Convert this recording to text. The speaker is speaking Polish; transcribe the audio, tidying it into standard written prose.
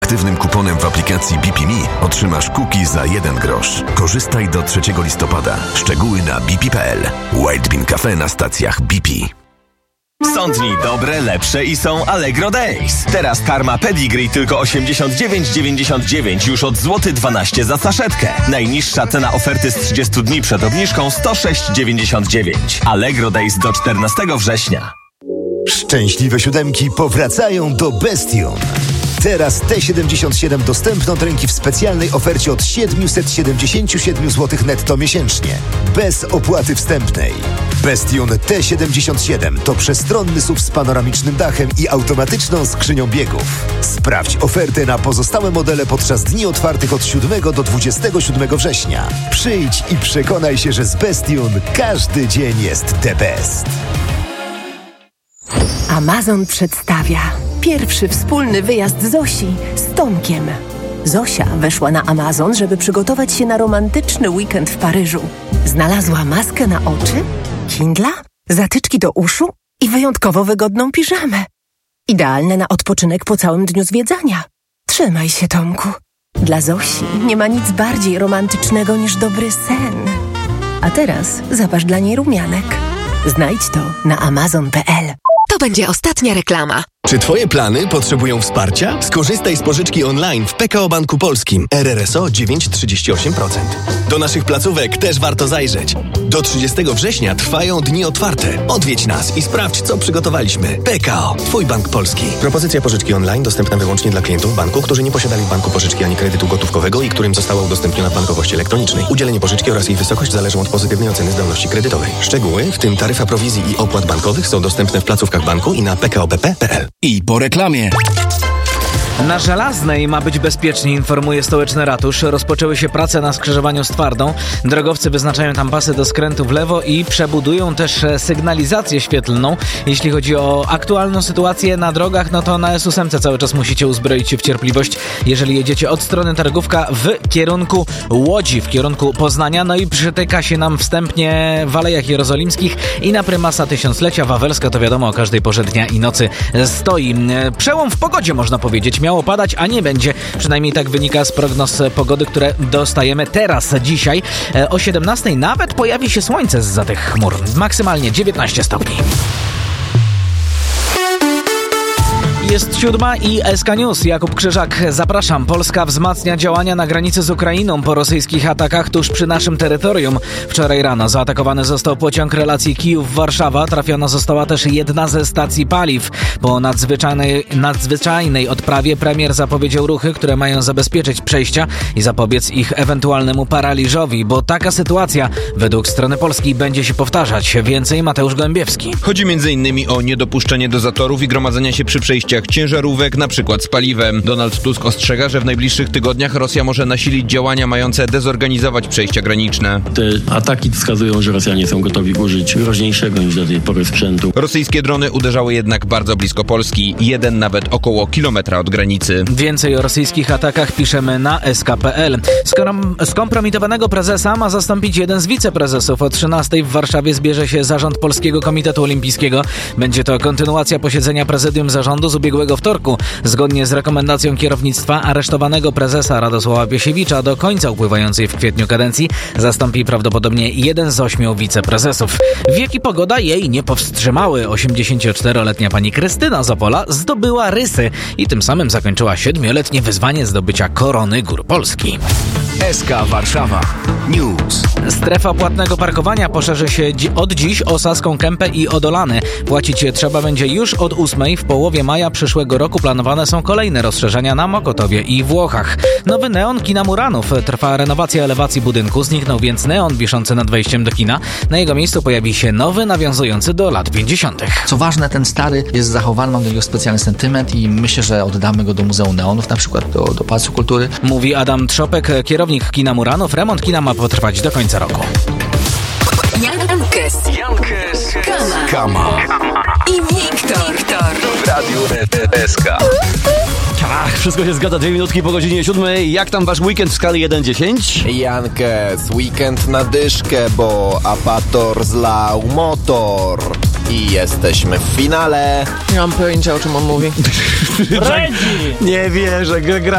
aktywnym kuponem w aplikacji BP Me otrzymasz cookie za 1 grosz. Korzystaj do 3 listopada. Szczegóły na bp.pl. Wild Bean Cafe na stacjach BP. Są dni dobre, lepsze i są Allegro Days. Teraz karma Pedigree tylko 89,99 już od złoty 12 za saszetkę. Najniższa cena oferty z 30 dni przed obniżką 106,99. Allegro Days do 14 września. Szczęśliwe siódemki powracają do Bestion. Teraz T77 dostępny od ręki w specjalnej ofercie od 777 zł netto miesięcznie. Bez opłaty wstępnej. Bestion T77 to przestronny SUV z panoramicznym dachem i automatyczną skrzynią biegów. Sprawdź ofertę na pozostałe modele podczas dni otwartych od 7 do 27 września. Przyjdź i przekonaj się, że z Bestion każdy dzień jest the best. Amazon przedstawia pierwszy wspólny wyjazd Zosi z Tomkiem. Zosia weszła na Amazon, żeby przygotować się na romantyczny weekend w Paryżu. Znalazła maskę na oczy, Kindla, zatyczki do uszu i wyjątkowo wygodną piżamę. Idealne na odpoczynek po całym dniu zwiedzania. Trzymaj się, Tomku. Dla Zosi nie ma nic bardziej romantycznego niż dobry sen. A teraz zapasz dla niej rumianek. Znajdź to na amazon.pl. To będzie ostatnia reklama. Czy Twoje plany potrzebują wsparcia? Skorzystaj z pożyczki online w PKO Banku Polskim. RRSO 9,38%. Do naszych placówek też warto zajrzeć. Do 30 września trwają dni otwarte. Odwiedź nas i sprawdź, co przygotowaliśmy. PKO, Twój Bank Polski. Propozycja pożyczki online dostępna wyłącznie dla klientów banku, którzy nie posiadali w banku pożyczki ani kredytu gotówkowego i którym została udostępniona w bankowości elektronicznej. Udzielenie pożyczki oraz jej wysokość zależą od pozytywnej oceny zdolności kredytowej. Szczegóły, w tym taryfa prowizji i opłat bankowych, są dostępne w placówkach banku i na pkobp.pl. I po reklamie. Na Żelaznej ma być bezpiecznie, informuje stołeczny ratusz. Rozpoczęły się prace na skrzyżowaniu z Twardą. Drogowcy wyznaczają tam pasy do skrętu w lewo i przebudują też sygnalizację świetlną. Jeśli chodzi o aktualną sytuację na drogach, no to na S8 cały czas musicie uzbroić się w cierpliwość, jeżeli jedziecie od strony Targówka w kierunku Łodzi, w kierunku Poznania. No i przytyka się nam wstępnie w Alejach Jerozolimskich i na prymasa Tysiąclecia. Wawelska to wiadomo o każdej porze dnia i nocy stoi. Przełom w pogodzie, można powiedzieć. Miało padać, a nie będzie. Przynajmniej tak wynika z prognoz pogody, które dostajemy teraz, dzisiaj. O 17 nawet pojawi się słońce zza tych chmur. Maksymalnie 19 stopni. Jest 7 i SK News. Jakub Krzyżak, zapraszam. Polska wzmacnia działania na granicy z Ukrainą po rosyjskich atakach tuż przy naszym terytorium. Wczoraj rano zaatakowany został pociąg relacji Kijów-Warszawa. Trafiona została też jedna ze stacji paliw. Po nadzwyczajnej odprawie premier zapowiedział ruchy, które mają zabezpieczyć przejścia i zapobiec ich ewentualnemu paraliżowi, bo taka sytuacja według strony polskiej będzie się powtarzać. Więcej Mateusz Gołębiewski. Chodzi m.in. o niedopuszczenie do zatorów i gromadzenia się przy przejściach ciężarówek, na przykład z paliwem. Donald Tusk ostrzega, że w najbliższych tygodniach Rosja może nasilić działania mające dezorganizować przejścia graniczne. Te ataki wskazują, że Rosjanie są gotowi użyć groźniejszego niż do tej pory sprzętu. Rosyjskie drony uderzały jednak bardzo blisko Polski, jeden nawet około kilometra od granicy. Więcej o rosyjskich atakach piszemy na sk.pl. Skompromitowanego prezesa ma zastąpić jeden z wiceprezesów. O 13 w Warszawie zbierze się zarząd Polskiego Komitetu Olimpijskiego. Będzie to kontynuacja posiedzenia prezydium zarządu z ubiegłego wtorku. Zgodnie z rekomendacją kierownictwa aresztowanego prezesa Radosława Piesiewicza do końca upływającej w kwietniu kadencji zastąpi prawdopodobnie jeden z 8 wiceprezesów. Wiek i pogoda jej nie powstrzymały. 84-letnia pani Krystyna z Opola zdobyła rysy i tym samym zakończyła 7-letnie wyzwanie zdobycia korony Gór Polski. SK Warszawa News. Strefa płatnego parkowania poszerzy się od dziś o Saską Kępę i Odolany. Płacić trzeba będzie już od 8. W połowie maja przyszłego roku planowane są kolejne rozszerzenia na Mokotowie i Włochach. Nowy neon kina Muranów. Trwa renowacja elewacji budynku. Zniknął więc neon wiszący nad wejściem do kina. Na jego miejscu pojawi się nowy, nawiązujący do lat 50. Co ważne, ten stary jest zachowany, mam do niego specjalny sentyment i myślę, że oddamy go do Muzeum Neonów, na przykład do Pałacu Kultury. Mówi Adam Trzopek, kierownik kina Muranów. Remont kina ma potrwać do końca roku. Jankes, Kama i Wiktor W Radiu SK. Ach, wszystko się zgadza, 2 minutki po godzinie 7. Jak tam wasz weekend w skali 1-10? Jankes, weekend na dyszkę, bo Apator zlał motor. I jesteśmy w finale. Nie mam pojęcia, o czym on mówi. Nie wierzę, gra